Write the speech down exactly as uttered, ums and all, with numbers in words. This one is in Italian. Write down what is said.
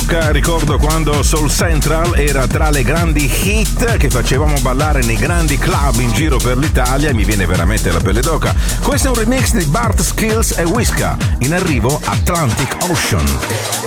all'epoca ricordo quando Soul Central era tra le grandi hit che facevamo ballare nei grandi club in giro per l'Italia e mi viene veramente la pelle d'oca. Questo è un remix di Bart Skills e Whiska. In arrivo Atlantic Ocean.